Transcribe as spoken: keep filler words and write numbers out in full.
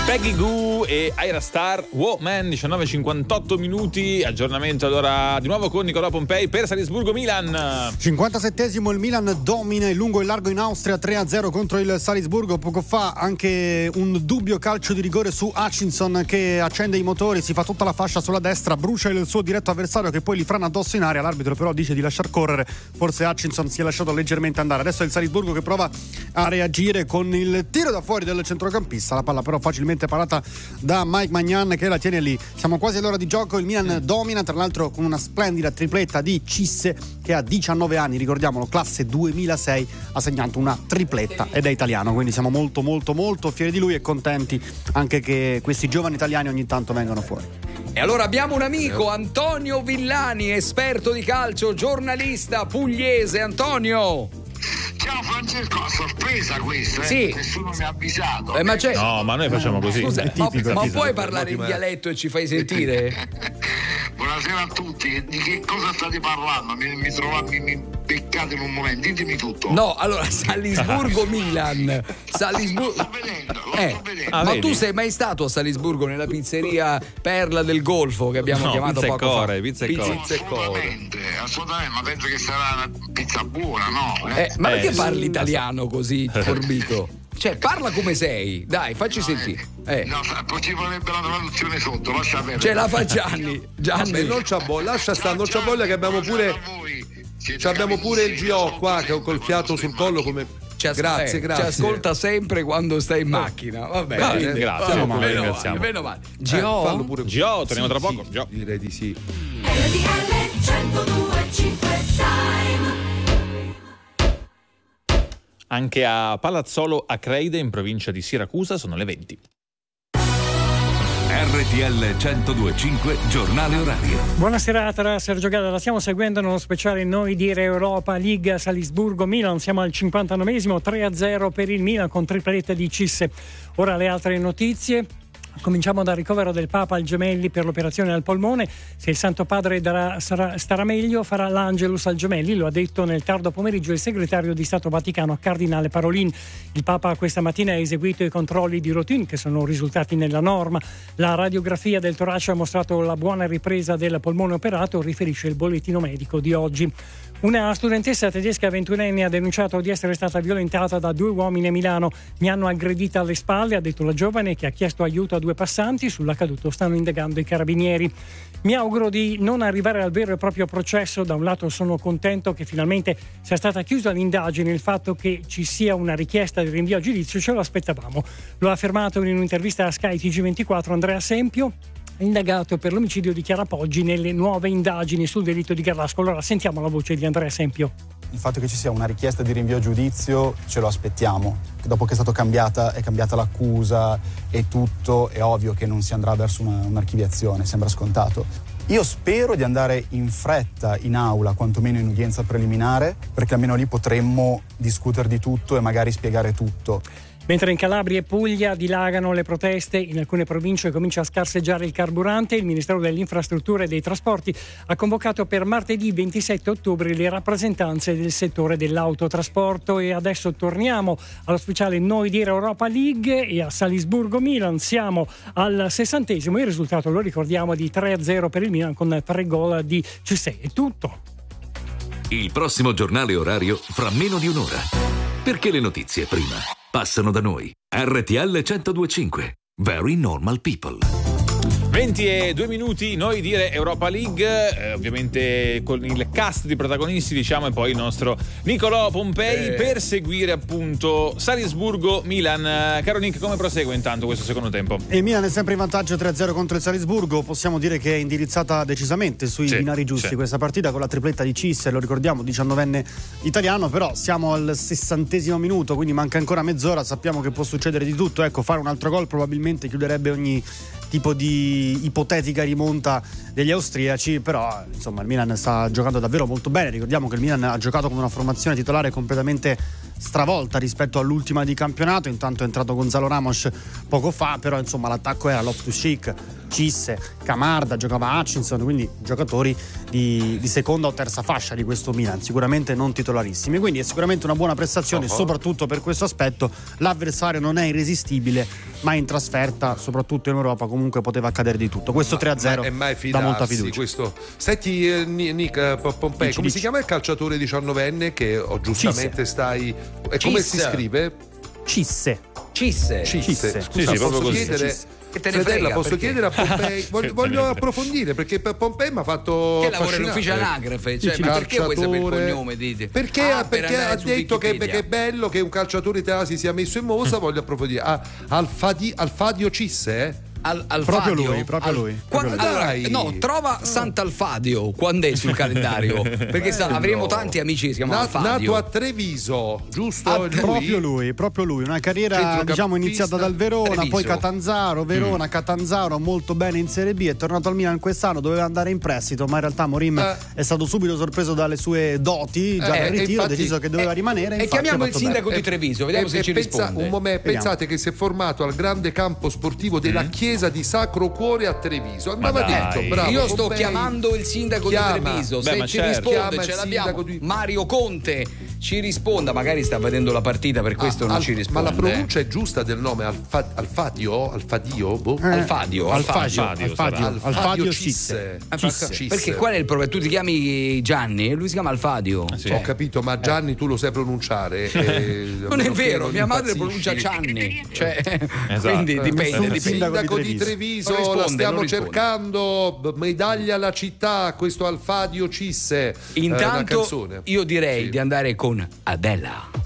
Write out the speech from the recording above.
Peggy Goo e Ira Star, Woman, diciannove e cinquantotto minuti, aggiornamento allora di nuovo con Nicolò Pompei per Salisburgo-Milan. cinquantasettesimo, il Milan domina in lungo e largo in Austria tre a zero contro il Salisburgo. Poco fa anche un dubbio calcio di rigore su Hutchinson che accende i motori, si fa tutta la fascia sulla destra, brucia il suo diretto avversario che poi li frana addosso in aria. L'arbitro però dice di lasciar correre, forse Hutchinson si è lasciato leggermente andare. Adesso è il Salisburgo che prova a reagire con il tiro da fuori del centrocampista, la palla però facilmente parata da Mike Maignan che la tiene lì. Siamo quasi all'ora di gioco, il Milan domina, tra l'altro con una splendida tripletta di Cisse che ha diciannove anni, ricordiamolo, classe duemilasei, ha segnato una tripletta ed è italiano, quindi siamo molto molto molto fieri di lui e contenti anche che questi giovani italiani ogni tanto vengano fuori. E allora abbiamo un amico, Antonio Villani, esperto di calcio, giornalista pugliese. Antonio! Ciao Francesco, a sorpresa questa, eh? Sì. Nessuno mi ha avvisato. Eh, ma c'è... No, ma noi facciamo così. Scusa, È ma, tipico, ma tipico. puoi parlare in dialetto e ci fai sentire? Buonasera a tutti, di che cosa state parlando? Mi, mi trovate, mi beccate in un momento, ditemi tutto. No, allora Salisburgo-Milan. Salisburgo. Lo sto vedendo, lo Eh, sto vedendo. Ah, ma vedi? tu sei mai stato a Salisburgo nella pizzeria Perla del Golfo che abbiamo No, chiamato pizza e poco core, fa? pizza e core. Pizza e core. Assolutamente, assolutamente, ma penso che sarà una pizza buona, no? Eh, ma Eh, perché sì. parli italiano così forbito? Cioè, parla come sei. Dai, facci sentire. Eh. No, sa- poi ci vorrebbe la traduzione sotto, lascia perdere. Ce la fa Gianni. Gianni. Vabbè, non c'ha voglia, lascia stare, non c'ha voglia che abbiamo pure ci abbiamo pure il G O qua che ho col fiato sul collo come Ci as- grazie, eh, grazie. Ci ascolta sempre quando stai in macchina. Vabbè, Va quindi- bene, grazie, vabbè, ma lo meno male, ringraziamo. meno male. Eh, Gio? fallo pure Gio, torniamo tra Sì, poco. sì, Gio. direi di sì. R T L centodue e cinque Time. Anche a Palazzolo Acreide in provincia di Siracusa sono le venti. R T L centodue e cinque giornale orario. Buona serata da Sergio Galla, la stiamo seguendo nello speciale Noi dire Europa League Salisburgo-Milan, siamo al cinquantanovesimo, tre a zero per il Milan con triplette di Cisse. Ora le altre notizie. Cominciamo dal ricovero del Papa al Gemelli per l'operazione al polmone. Se il Santo Padre darà, sarà, starà meglio, farà l'Angelus al Gemelli, lo ha detto nel tardo pomeriggio il segretario di Stato Vaticano Cardinale Parolin. Il Papa questa mattina ha eseguito i controlli di routine che sono risultati nella norma. La radiografia del torace ha mostrato la buona ripresa del polmone operato, riferisce il bollettino medico di oggi. Una studentessa tedesca ventunenne ha denunciato di essere stata violentata da due uomini a Milano. Mi hanno aggredita alle spalle, ha detto la giovane, che ha chiesto aiuto a due passanti. Sull'accaduto stanno indagando i carabinieri. Mi auguro di non arrivare al vero e proprio processo. Da un lato sono contento che finalmente sia stata chiusa l'indagine, il fatto che ci sia una richiesta di rinvio a giudizio ce lo aspettavamo. Lo ha affermato in un'intervista a Sky T G ventiquattro Andrea Sempio, indagato per l'omicidio di Chiara Poggi nelle nuove indagini sul delitto di Garlasco. Allora sentiamo la voce di Andrea Sempio. Il fatto che ci sia una richiesta di rinvio a giudizio ce lo aspettiamo. Dopo che è stata cambiata, è cambiata l'accusa e tutto, è ovvio che non si andrà verso una, un'archiviazione, sembra scontato. Io spero di andare in fretta in aula, quantomeno in udienza preliminare, perché almeno lì potremmo discutere di tutto e magari spiegare tutto. Mentre in Calabria e Puglia dilagano le proteste, in alcune province comincia a scarseggiare il carburante, il Ministero delle Infrastrutture e dei Trasporti ha convocato per martedì ventisette ottobre le rappresentanze del settore dell'autotrasporto. E adesso torniamo allo speciale Noi dire Europa League e a Salisburgo-Milan. Siamo al sessantesimo, il risultato lo ricordiamo di tre a zero per il Milan con tre gol di Cisse. È tutto. Il prossimo giornale orario fra meno di un'ora. Perché le notizie prima passano da noi. R T L centodue e cinque. Very normal people. venti e due minuti, Noi dire Europa League, eh, ovviamente con il cast di protagonisti, diciamo, e poi il nostro Nicolò Pompei eh. per seguire appunto Salisburgo-Milan. Eh, Caro Nick, come prosegue intanto questo secondo tempo? Il Milan è sempre in vantaggio tre a zero contro il Salisburgo. Possiamo dire che è indirizzata decisamente sui Sì, binari giusti sì. questa partita con la tripletta di Cisse, lo ricordiamo, diciannovenne italiano. Però siamo al sessantesimo minuto, quindi manca ancora mezz'ora. Sappiamo che può succedere di tutto. Ecco, fare un altro gol probabilmente chiuderebbe ogni tipo di ipotetica rimonta degli austriaci, però insomma il Milan sta giocando davvero molto bene. Ricordiamo che il Milan ha giocato con una formazione titolare completamente stravolta rispetto all'ultima di campionato. Intanto è entrato Gonzalo Ramos poco fa, però insomma l'attacco era Loftus-Cheek, Cisse, Camarda, giocava Hutchinson, quindi giocatori di, di seconda o terza fascia di questo Milan, sicuramente non titolarissimi, quindi è sicuramente una buona prestazione, uh-huh. soprattutto per questo aspetto. L'avversario non è irresistibile, ma in trasferta, soprattutto in Europa, comunque poteva accadere di tutto. Questo tre a zero dà molta fiducia. Questo. Senti eh, Nick Pompei, come dici. Si chiama il calciatore diciannovenne che oh, giustamente Cisse. stai e come si scrive? Cisse. Cisse. Cisse. Cisse. Scusa, sì, sì, posso così. chiedere Cisse. Che te ne Fredella, frega, posso perché? chiedere a Pompei? Voglio, voglio approfondire perché per Pompei mi ha fatto che lavora in ufficio anagrafe, cioè, ma perché vuoi sapere il cognome? Dite? Perché, ah, perché per ha detto che, che è bello che un calciatore italiano si sia messo in mossa. Voglio approfondire. Ah, Alfadi, Alfadio Cisse? Eh? Al, al proprio Fadio? lui, proprio al, lui. Quando, proprio allora, lui. no, trova Sant'Alfadio quando è sul calendario, perché sa, avremo tanti amici che si chiamano Nat, Alfadio. Nato a Treviso, giusto? Ah, lui? proprio lui, proprio lui. Una carriera diciamo iniziata dal Verona, Treviso. poi Catanzaro, Verona, mm. Catanzaro molto bene in Serie B, è tornato al Milan quest'anno, doveva andare in prestito, ma in realtà Morim eh. è stato subito sorpreso dalle sue doti, già eh, al ritiro, infatti, ha deciso che doveva eh, rimanere. E chiamiamo il sindaco bene. di Treviso, vediamo e, se e ci pensa, risponde. un momento, pensate che si è formato al grande campo sportivo della mm. chiesa di Sacro Cuore a Treviso. Andava detto, bravo. Io sto Pompei. chiamando il sindaco Chiama. di Treviso. Beh, se ma ci certo. risponde, Chiama ce il l'abbiamo. di- Mario Conte ci risponda, magari sta vedendo la partita, per questo Ah, non al- ci risponde. Ma la pronuncia è giusta del nome Alfa, Alfadio? Alfadio? Boh. Eh, Alfadio, Alfadio, Alfadio, Alfadio, sarà. Alfadio Cisse. Cisse. Cisse. Perché qual è il problema? Tu ti chiami Gianni e lui si chiama Alfadio. Sì. Ho capito, ma Gianni tu lo sai pronunciare. eh, Non è vero, non mia madre impazzisci. pronuncia Gianni. Cioè, Esatto. quindi dipende, Nessun dipende. sindaco Sindaco di di Treviso, Non risponde, la stiamo non risponde. cercando. Medaglia alla città, questo Alfadio Cisse. È una Intanto canzone. io direi Sì. di andare con Adela.